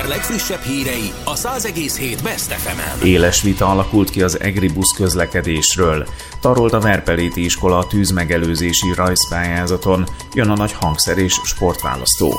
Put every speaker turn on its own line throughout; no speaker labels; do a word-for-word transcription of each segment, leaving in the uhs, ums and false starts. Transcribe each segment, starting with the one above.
Eger legfrissebb hírei a száz egész hét Best ef emen.
Éles vita alakult ki az egri buszközlekedésről. Tarolt a Verpeléti iskola a tűzmegelőzési rajzpályázaton. Jön a nagy hangszer és sportválasztó.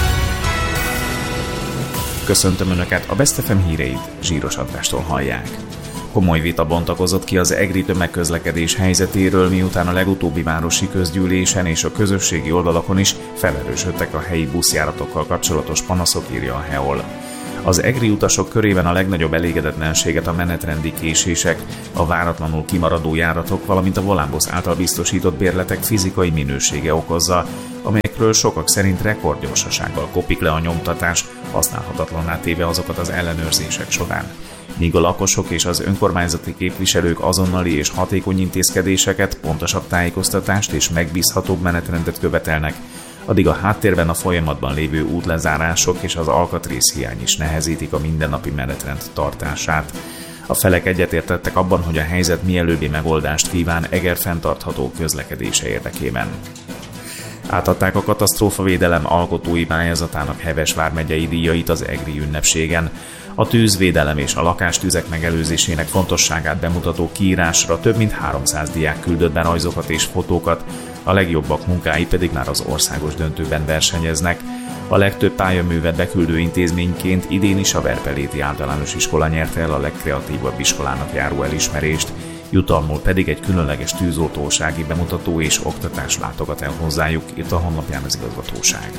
Köszöntöm Önöket, a Best ef em híreit Zsíros Andrástól hallják. Komoly vita bontakozott ki az egri tömegközlekedés helyzetéről, miután a legutóbbi városi közgyűlésen és a közösségi oldalakon is felerősödtek a helyi buszjáratokkal kapcsolatos panaszok, írja a hé e o el. Az egri utasok körében a legnagyobb elégedetlenséget a menetrendi késések, a váratlanul kimaradó járatok, valamint a Volánbusz által biztosított bérletek fizikai minősége okozza, amelyekről sokak szerint rekordgyorsasággal kopik le a nyomtatás, használhatatlanná téve azokat az ellenőrzések során. Míg a lakosok és az önkormányzati képviselők azonnali és hatékony intézkedéseket, pontosabb tájékoztatást és megbízhatóbb menetrendet követelnek, addig a háttérben a folyamatban lévő útlezárások és az alkatrészhiány is nehezítik a mindennapi menetrend tartását. A felek egyetértettek abban, hogy a helyzet mielőbbi megoldást kíván Eger fenntartható közlekedése érdekében. Átadták a katasztrófavédelem alkotói pályázatának Heves vármegyei díjait az egri ünnepségen. A tűzvédelem és a lakástüzek megelőzésének fontosságát bemutató kiírásra több mint háromszáz diák küldött be rajzokat és fotókat, a legjobbak munkái pedig már az országos döntőben versenyeznek. A legtöbb pályaművet beküldő intézményként idén is a Verpeléti általános iskola nyerte el a legkreatívabb iskolának járó elismerést, jutalmul pedig egy különleges tűzoltósági bemutató és oktatás látogat el hozzájuk, írt a honlapján az igazgatóság.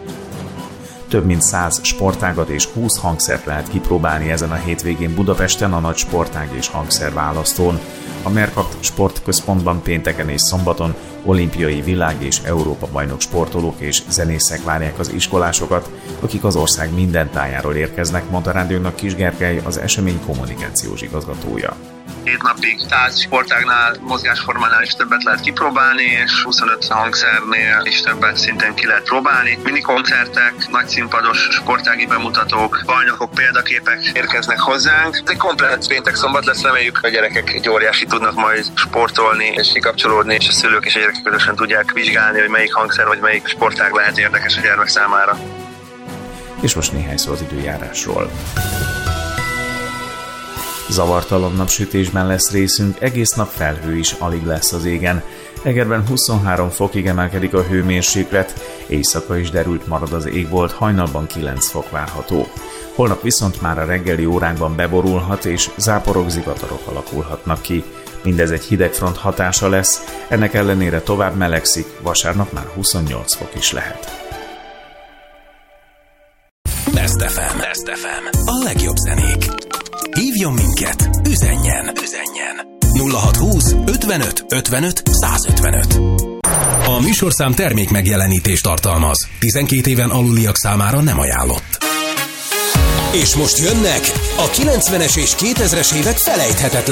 Több mint száz sportágat és húsz hangszert lehet kipróbálni ezen a hétvégén Budapesten a nagy sportág és hangszerválasztón. A Mercapt Sportközpontban pénteken és szombaton olimpiai, világ- és Európa-bajnok sportolók és zenészek várják az iskolásokat, akik az ország minden tájáról érkeznek, mondta rádiónak Kis Gergely, az esemény kommunikációs igazgatója.
Hét napig száz sportágnál, mozgásformánál is többet lehet kipróbálni, és huszonöt hangszernél is többet szintén ki lehet próbálni. Mini koncertek, nagy színpados sportági bemutatók, bajnokok, példaképek érkeznek hozzánk. Ez egy komplett péntek-szombat lesz, reméljük, a gyerekek egy óriási tudnak majd sportolni és kikapcsolódni, és a szülők és a gyerekek közösen tudják vizsgálni, hogy melyik hangszer vagy melyik sportág lehet érdekes a gyermek számára.
És most néhány szó az időjárásról. Zavartalan napsütésben lesz részünk, egész nap felhő is alig lesz az égen. Egerben huszonhárom fokig emelkedik a hőmérséklet, éjszaka is derült marad az égbolt, hajnalban kilenc fok várható. Holnap viszont már a reggeli órákban beborulhat és záporok, zivatarok alakulhatnak ki. Mindez egy hidegfront hatása lesz, ennek ellenére tovább melegszik, vasárnap már huszonnyolc fok is lehet.
Best ef em. Best ef em. A legjobb zenék. Hívjon minket, üzenjen, üzenjen. nulla hatszázhúsz ötvenöt ötvenöt százötvenöt. A műsorszám termék megjelenítést tartalmaz. tizenkét éven aluliak számára nem ajánlott. És most jönnek a kilencvenes és kétezres évek felejthetetlen